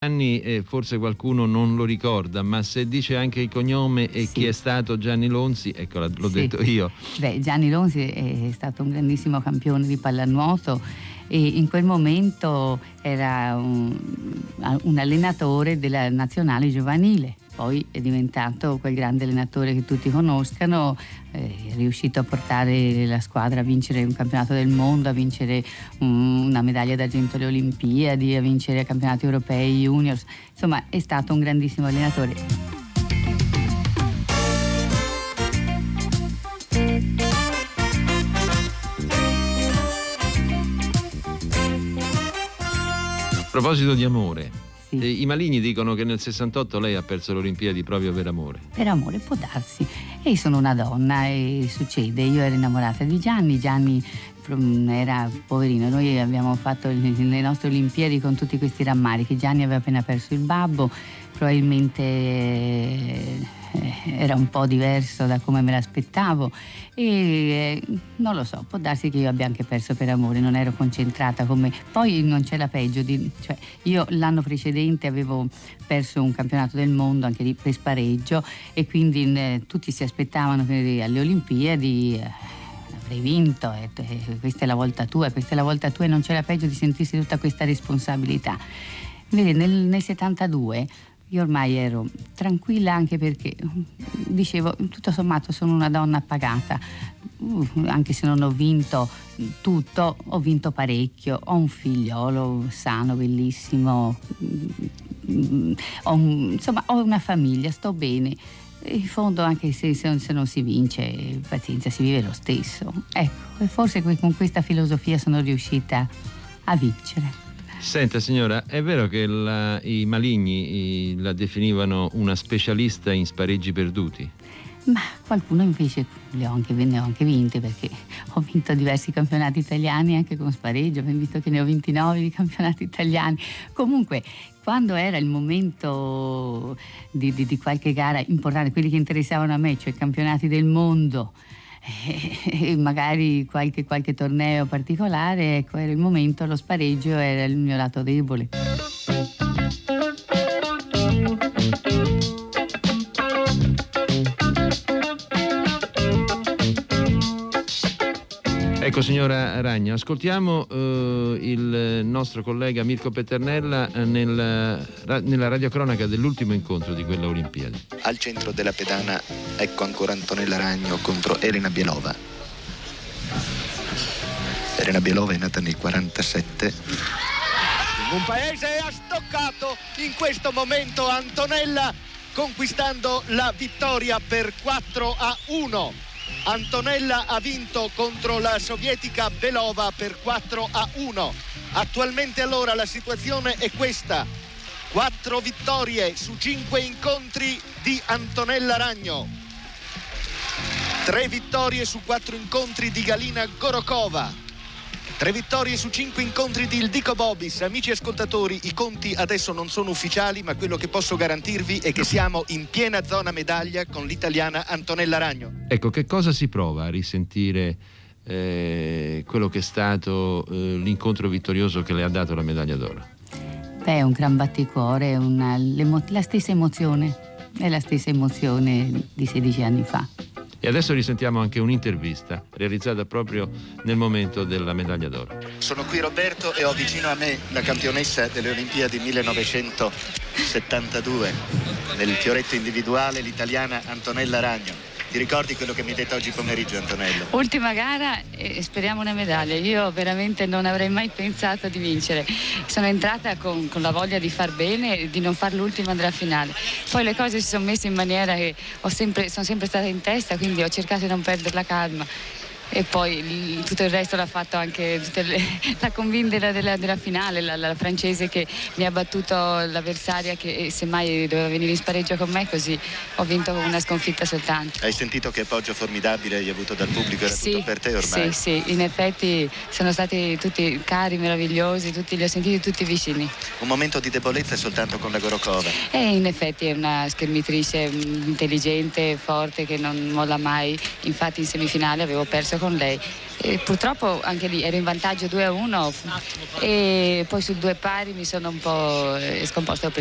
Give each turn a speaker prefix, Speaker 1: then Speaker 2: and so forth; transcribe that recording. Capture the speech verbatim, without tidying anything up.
Speaker 1: Gianni, eh, forse qualcuno non lo ricorda, ma se dice anche il cognome e sì. Chi è stato Gianni Lonzi, ecco, l'ho sì. detto io.
Speaker 2: Beh, Gianni Lonzi è stato un grandissimo campione di pallanuoto e in quel momento era un, un allenatore della nazionale giovanile. Poi è diventato quel grande allenatore che tutti conoscano, eh, è riuscito a portare la squadra a vincere un campionato del mondo, a vincere um, una medaglia d'argento alle Olimpiadi, a vincere campionati europei juniors, insomma è stato un grandissimo allenatore.
Speaker 1: A proposito di amore, sì. I maligni dicono che nel sessantotto lei ha perso le Olimpiadi proprio per amore.
Speaker 2: Per amore, può darsi. E sono una donna e succede. Io ero innamorata di Gianni. Gianni era poverino. Noi abbiamo fatto le nostre Olimpiadi con tutti questi rammarichi. Gianni aveva appena perso il babbo, probabilmente era un po' diverso da come me l'aspettavo e non lo so, può darsi che io abbia anche perso per amore, non ero concentrata come poi non c'è la peggio di, cioè io l'anno precedente avevo perso un campionato del mondo anche lì per spareggio e quindi eh, tutti si aspettavano che alle Olimpiadi eh, avrei vinto e, e questa è la volta tua, questa è la volta tua e non c'è la peggio di sentirsi tutta questa responsabilità. Vedi, nel, nel settantadue io ormai ero tranquilla anche perché dicevo tutto sommato sono una donna appagata, uh, anche se non ho vinto tutto, ho vinto parecchio, ho un figliolo sano, bellissimo, uh, ho un, insomma ho una famiglia, sto bene. In fondo anche se, se non si vince, pazienza, si vive lo stesso. Ecco, e forse con questa filosofia sono riuscita a vincere.
Speaker 1: Senta signora, è vero che la, i maligni i, la definivano una specialista in spareggi perduti?
Speaker 2: Ma qualcuno invece le ho anche, ne ho anche vinte perché ho vinto diversi campionati italiani anche con spareggio, visto che ne ho ventinove di campionati italiani. Comunque quando era il momento di, di, di qualche gara importante, quelli che interessavano a me, cioè campionati del mondo e magari qualche, qualche torneo particolare, ecco, era il momento, lo spareggio era il mio lato debole.
Speaker 1: Ecco signora Ragno, ascoltiamo uh, il nostro collega Mirko Peternella nel, nella radiocronaca dell'ultimo incontro di quella Olimpiade.
Speaker 3: Al centro della pedana ecco ancora Antonella Ragno contro Elena Bielova. Elena Bielova è nata nel quarantasette.
Speaker 4: Un paese ha stoccato in questo momento Antonella conquistando la vittoria per quattro a uno. Antonella ha vinto contro la sovietica Belova per quattro a uno. Attualmente allora la situazione è questa: quattro vittorie su cinque incontri di Antonella Ragno, tre vittorie su quattro incontri di Galina Gorokova, tre vittorie su cinque incontri di Ildiko Bobis. Amici ascoltatori, i conti adesso non sono ufficiali, ma quello che posso garantirvi è che siamo in piena zona medaglia con l'italiana Antonella Ragno.
Speaker 1: Ecco, che cosa si prova a risentire eh, quello che è stato eh, l'incontro vittorioso che le ha dato la medaglia d'oro?
Speaker 2: Beh, è un gran batticuore, una, la stessa emozione, è la stessa emozione di sedici anni fa.
Speaker 1: E adesso risentiamo anche un'intervista realizzata proprio nel momento della medaglia d'oro.
Speaker 3: Sono qui Roberto e ho vicino a me la campionessa delle Olimpiadi millenovecentosettantadue nel fioretto individuale, l'italiana Antonella Ragno. Ti ricordi quello che mi hai detto oggi pomeriggio, Antonella?
Speaker 5: Ultima gara e speriamo una medaglia. Io veramente non avrei mai pensato di vincere. Sono entrata con, con la voglia di far bene e di non far l'ultima della finale. Poi le cose si sono messe in maniera che ho sempre, sono sempre stata in testa, quindi ho cercato di non perdere la calma. E poi il, tutto il resto l'ha fatto anche le, la convinta della, della finale, la, la francese che mi ha battuto l'avversaria che semmai doveva venire in spareggio con me, così ho vinto con una sconfitta soltanto.
Speaker 3: Hai sentito che appoggio formidabile hai avuto dal pubblico? Era
Speaker 5: sì,
Speaker 3: tutto per te ormai?
Speaker 5: Sì, sì, in effetti sono stati tutti cari, meravigliosi, tutti, li ho sentiti tutti vicini.
Speaker 3: Un momento di debolezza soltanto con la Gorokova?
Speaker 5: E in effetti è una schermitrice intelligente, forte, che non molla mai. Infatti in semifinale avevo perso con lei. E purtroppo anche lì ero in vantaggio due a uno e poi sul due pari mi sono un po' scomposta.